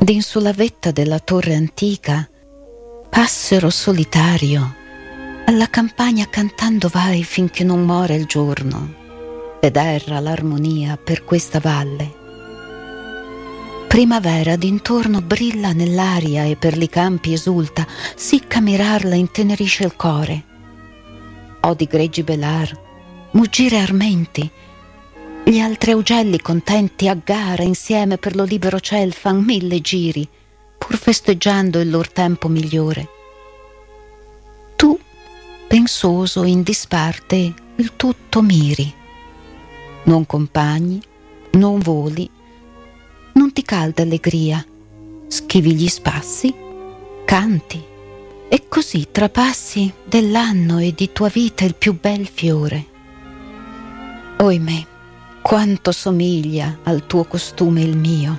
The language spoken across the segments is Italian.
d'in sulla vetta della torre antica, passero solitario, alla campagna cantando vai finché non muore il giorno, ed erra l'armonia per questa valle. Primavera d'intorno brilla nell'aria e per li campi esulta, sicca mirarla intenerisce il core. Odi greggi belar, muggire armenti, gli altri augelli contenti a gara insieme per lo libero ciel fan 1000 giri, pur festeggiando il lor tempo migliore. Tu, pensoso in disparte, il tutto miri. Non compagni, non voli, non ti calda allegria, schivi gli spassi, canti, e così trapassi dell'anno e di tua vita il più bel fiore. Oimè, quanto somiglia al tuo costume il mio.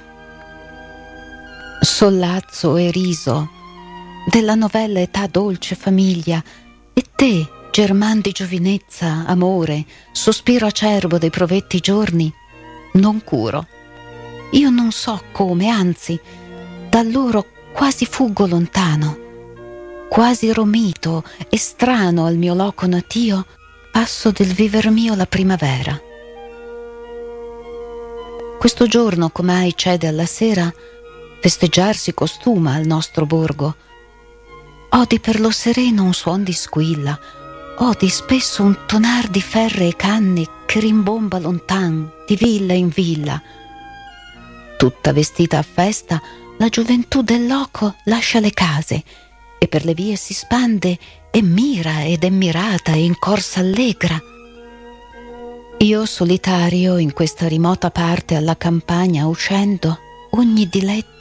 Sollazzo e riso della novella età dolce famiglia, e te, german di giovinezza, amore, sospiro acerbo dei provetti giorni, non curo. Io non so come, anzi, da loro quasi fuggo lontano, quasi romito e strano al mio loco natio, passo del viver mio la primavera. Questo giorno, com'ai cede alla sera, festeggiar si costuma al nostro borgo. Odi per lo sereno un suon di squilla, odi spesso un tonar di ferre e canne che rimbomba lontan di villa in villa. Tutta vestita a festa, la gioventù del loco lascia le case e per le vie si spande e mira ed è mirata e in corsa allegra. Io solitario in questa rimota parte alla campagna uscendo, ogni diletto